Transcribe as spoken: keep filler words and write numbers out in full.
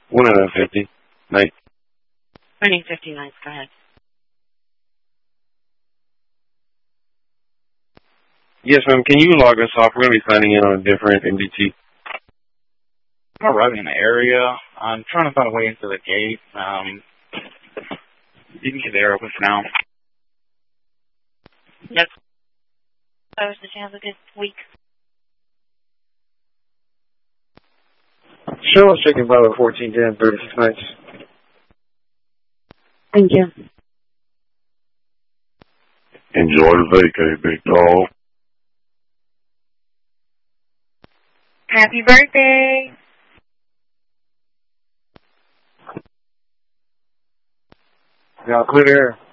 One out of fifty. Night. twenty fifty-nine, go ahead. Yes, ma'am. Can you log us off? We're going to be signing in on a different M D T. I'm arriving in the area. I'm trying to find a way into the gate. Um, you can get there open for now. Yes. Did you have a good week? Sure, let's check in Bravo fourteen ten, thirty-six nights. Thank you. Enjoy the vacay, big dog. Happy birthday. Now clear.